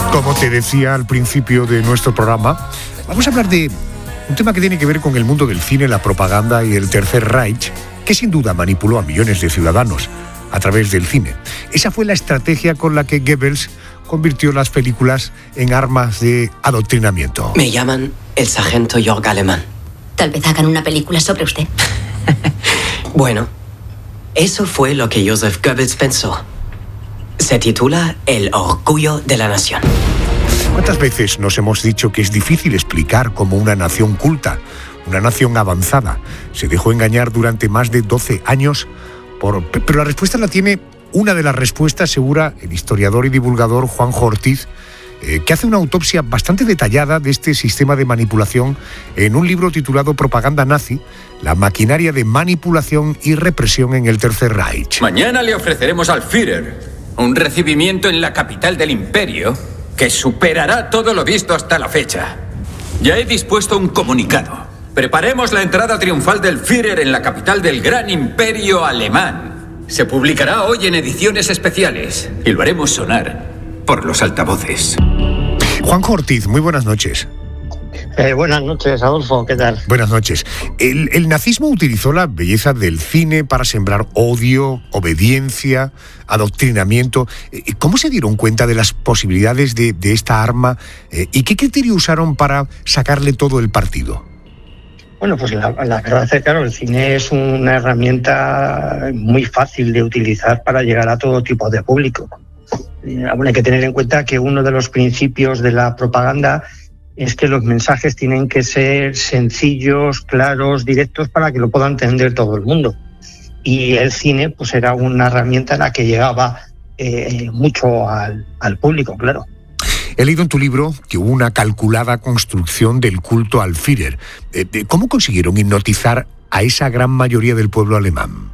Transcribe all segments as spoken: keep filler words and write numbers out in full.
Como te decía al principio de nuestro programa, vamos a hablar de un tema que tiene que ver con el mundo del cine, la propaganda y el Tercer Reich, que sin duda manipuló a millones de ciudadanos a través del cine. Esa fue la estrategia con la que Goebbels convirtió las películas en armas de adoctrinamiento. Me llaman el sargento Jörg Alemán. Tal vez hagan una película sobre usted. Bueno, eso fue lo que Joseph Goebbels pensó. Se titula El orgullo de la nación. ¿Cuántas veces nos hemos dicho que es difícil explicar cómo una nación culta, una nación avanzada, se dejó engañar durante más de doce años? Por... Pero la respuesta la tiene una de las respuestas, segura, el historiador y divulgador Juanjo Ortiz, eh, que hace una autopsia bastante detallada de este sistema de manipulación en un libro titulado Propaganda nazi, la maquinaria de manipulación y represión en el Tercer Reich. Mañana le ofreceremos al Führer un recibimiento en la capital del imperio que superará todo lo visto hasta la fecha. Ya he dispuesto un comunicado. Preparemos la entrada triunfal del Führer en la capital del gran imperio alemán. Se publicará hoy en ediciones especiales y lo haremos sonar por los altavoces. Juanjo Ortiz, muy buenas noches. Eh, buenas noches, Adolfo, ¿qué tal? Buenas noches. El, el nazismo utilizó la belleza del cine para sembrar odio, obediencia, adoctrinamiento. ¿Cómo se dieron cuenta de las posibilidades de, de esta arma eh, y qué criterio usaron para sacarle todo el partido? Bueno, pues la, la verdad es que, claro, el cine es una herramienta muy fácil de utilizar para llegar a todo tipo de público. Eh, hay que tener en cuenta que uno de los principios de la propaganda es que los mensajes tienen que ser sencillos, claros, directos, para que lo pueda entender todo el mundo. Y el cine pues era una herramienta en la que llegaba eh, mucho al, al público, claro. He leído en tu libro que hubo una calculada construcción del culto al Führer. ¿Cómo consiguieron hipnotizar a esa gran mayoría del pueblo alemán?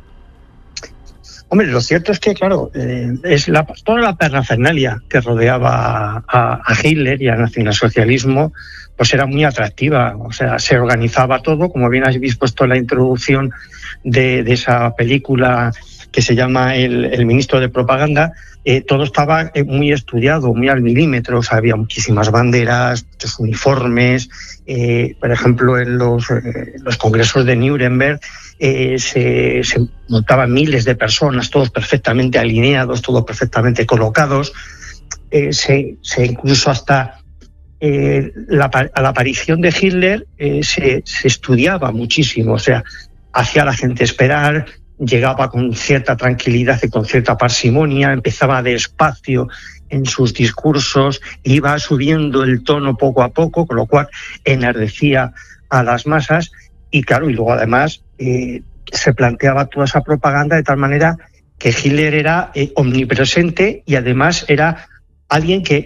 Hombre, lo cierto es que, claro, eh, es la, toda la parafernalia que rodeaba a, a Hitler y al nacionalsocialismo, pues era muy atractiva. O sea, se organizaba todo, como bien habéis puesto en la introducción de, de esa película que se llama El, el ministro de propaganda. Eh, todo estaba eh, muy estudiado, muy al milímetro. O sea, había muchísimas banderas, muchos uniformes. Eh, por ejemplo, en los, eh, los congresos de Nuremberg eh, se, se montaban miles de personas, todos perfectamente alineados, todos perfectamente colocados. Eh, se, se incluso hasta eh, la, a la aparición de Hitler eh, se, se estudiaba muchísimo. O sea, hacía a la gente esperar, llegaba con cierta tranquilidad y con cierta parsimonia, empezaba despacio en sus discursos, iba subiendo el tono poco a poco, con lo cual enardecía a las masas y, claro, y luego además eh, se planteaba toda esa propaganda de tal manera que Hitler era eh, omnipresente y además era alguien que